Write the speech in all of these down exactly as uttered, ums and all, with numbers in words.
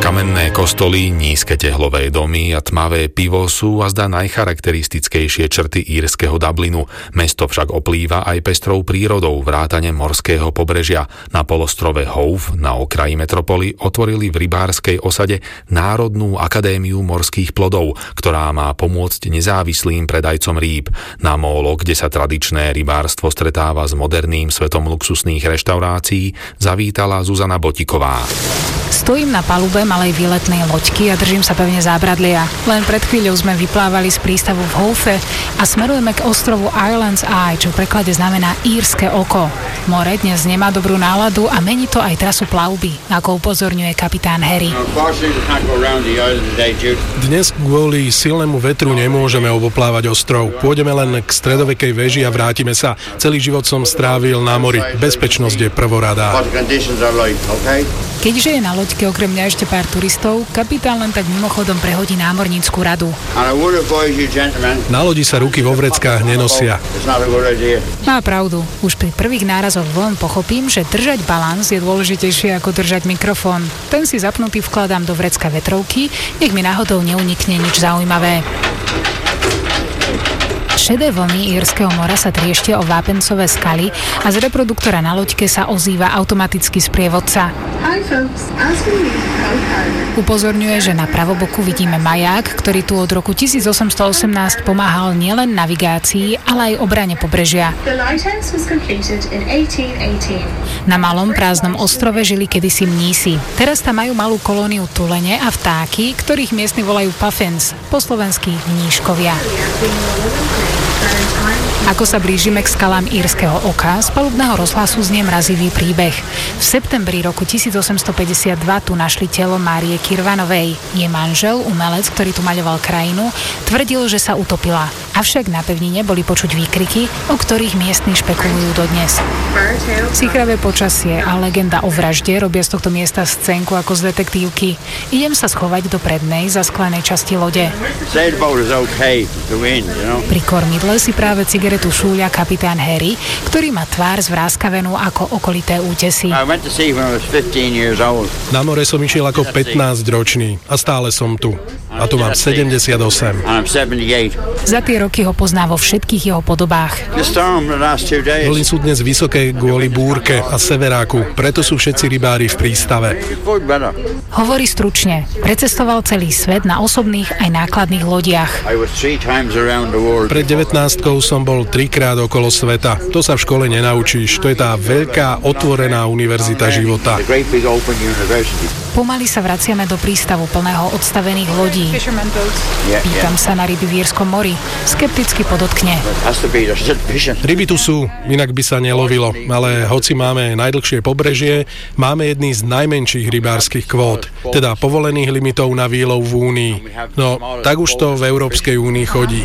Kamenné kostoly, nízke tehlové domy a tmavé pivo sú azda najcharakteristickejšie črty írskeho Dublinu. Mesto však oplýva aj pestrou prírodou vrátane morského pobrežia. Na polostrove Hove na okraji metropoly otvorili v rybárskej osade Národnú akadémiu morských plodov, ktorá má pomôcť nezávislým predajcom rýb. Na mólo, kde sa tradičné rybárstvo stretáva s moderným svetom luxusných reštaurácií, zavítala Zuzana Botiková. Stojím na palube malej výletnej loďky a držím sa pevne zábradlia. Len pred chvíľou sme vyplávali z prístavu v Hove a smerujeme k ostrovu Ireland's Eye, čo v preklade znamená írske oko. More dnes nemá dobrú náladu a mení to aj trasu plavby, ako upozorňuje kapitán Harry. Dnes kvôli silnému vetru nemôžeme oboplávať ostrov. Pôjdeme len k stredovekej veži a vrátime sa. Celý život som strávil na mori. Bezpečnosť je prvoradá. Keďže je na loďke okrem mňa ešte pár turistov, kapitán len tak mimochodom prehodí námornícku radu. Na lodi sa ruky vo vreckách nenosia. Má pravdu. Už pri prvých nárazoch vln pochopím, že držať balans je dôležitejšie ako držať mikrofón. Ten si zapnutý vkladám do vrecka vetrovky, nech mi náhodou neunikne nič zaujímavé. Šedé vlny írskeho mora sa trieštia o vápencové skaly a z reproduktora na loďke sa ozýva automatický sprievodca. Upozorňuje, že na pravoboku vidíme maják, ktorý tu od roku tisícosemstoosemnásť pomáhal nielen navigácii, ale aj obrane pobrežia. Na malom prázdnom ostrove žili kedysi mnísi. Teraz tam majú malú kolóniu tulene a vtáky, ktorých miestni volajú puffins, po slovensky mníškovia. Ako sa blížime k skalám írskeho oka, z palubného rozhlasu znie mrazivý príbeh. V septembri roku tisícosemstopäťdesiatdva tu našli telo Márie Kirvanovej. Je manžel, umelec, ktorý tu maľoval krajinu, tvrdil, že sa utopila. Avšak na pevnine boli počuť výkriky, o ktorých miestni špekulujú dodnes. Sichravé počasie a legenda o vražde robia z tohto miesta scénku ako z detektívky. Idem sa schovať do prednej, zasklenej časti lode. Pri kormidle si práve cigaretu šúľa kapitán Harry, ktorý má tvár zvráskavenú ako okolité útesy. Na more som išiel ako pätnásťročný a stále som tu. A tu mám sedemdesiatosem. Za tie roky ho pozná vo všetkých jeho podobách. Vlny sú dnes vysoké kvôli búrke a severáku, preto sú všetci rybári v prístave. Hovorí stručne. Precestoval celý svet na osobných aj nákladných lodiach. Pred devätnástkou som bol trikrát okolo sveta. To sa v škole nenaučíš. To je tá veľká otvorená univerzita života. Pomaly sa vraciame do prístavu plného odstavených lodí. Pýtam sa na ryby v Írskom mori. Skepticky podotkne. Ryby tu sú, inak by sa nelovilo. Ale hoci máme najdlhšie pobrežie, máme jedný z najmenších rybárskych kvót. Teda povolených limitov na výlov v Únii. No, tak už to v Európskej únii chodí.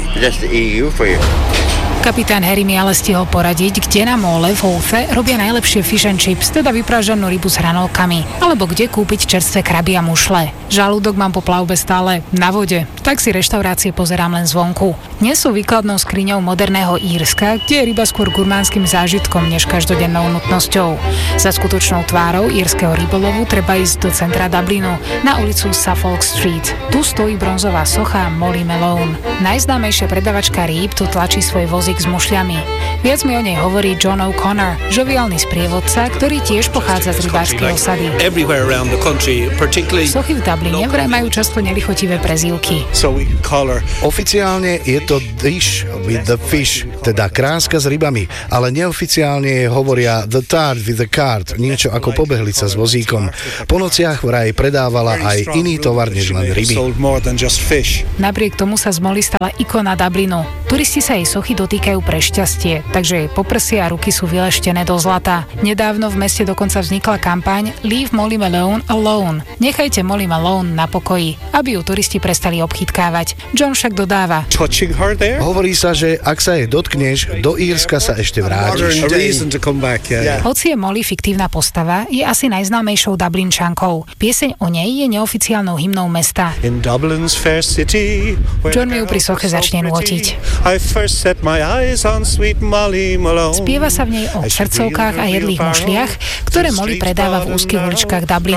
Kapitán Harry mi ale stihol poradiť, kde na móle v Hove robia najlepšie fish and chips, teda vypražanú rybu s hranolkami, alebo kde kúpiť čerstvé kraby a mušle. Žalúdok mám po plavbe stále na vode, tak si reštaurácie pozerám len zvonku. Dnes sú výkladnou skriňou moderného Írska, kde je ryba skôr gurmánskym zážitkom než každodennou nutnosťou. Za skutočnou tvárou írskeho rybolovu treba ísť do centra Dublinu, na ulicu Suffolk Street. Tu stojí bronzová socha Molly Malone. Najznámejšia predavačka rýb tu tlačí svoj vozík s mušľami. Viac mi o nej hovorí John O'Connor, žoviálny sprievodca, ktorý tiež pochádza z rybárskej osady. Sochy v Dubline vraj majú často nelichotivé prezývky. Oficiálne je to dish with the fish, teda kráska s rybami, ale neoficiálne hovoria the tart with the cart, niečo ako pobehlica s vozíkom. Po nociach vraj predávala aj iný tovar než len ryby. Napriek tomu sa z Molly stala ikona Dublinu. Turisti sa jej sochy dotýkajú pre šťastie, takže jej poprsie a ruky sú vyleštené do zlata. Nedávno v meste dokonca vznikla kampaň Leave Molly Malone alone. Nechajte Molly Malone na pokoji, aby ju turisti prestali obchytkávať. John však dodáva: Hovorí sa, že ak sa jej dotkneš, do Írska sa ešte vrátiš. Hoci je Molly fiktívna postava, je asi najznámejšou Dublinčankou. Pieseň o nej je neoficiálnou hymnou mesta. John mi ju pri soche začne nôtiť. I first set my eyes on sweet Molly Malone. Spieva sa v nej o srdcovkách a jedlých mušliach, ktoré Molly predáva v úzkych uličkách Dublinu.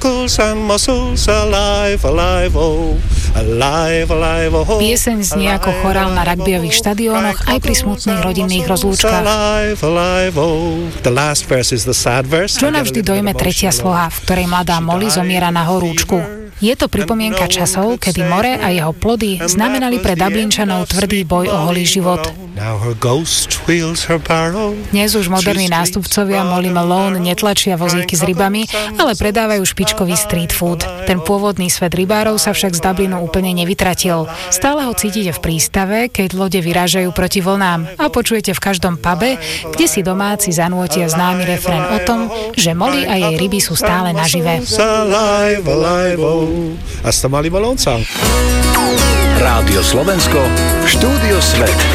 Pieseň znie ako chorál na rugbyových štadiónoch aj pri smutných rodinných rozlúčkach. Johna vždy dojme tretia sloha, v ktorej mladá Molly zomiera na horúčku. Je to pripomienka časov, kedy more a jeho plody znamenali pre Dublinčanov tvrdý boj o holý život. Dnes už moderní nástupcovia Molly Malone netlačia vozíky s rybami, ale predávajú špičkový street food. Ten pôvodný svet rybárov sa však z Dublinu úplne nevytratil. Stále ho cítite v prístave, keď lode vyrážajú proti vlnám a počujete v každom pube, kde si domáci zanútia známy refrén o tom, že Molly a jej ryby sú stále nažive. Hasta Molly Malone song. Rádio Slovensko, Štúdio Svet.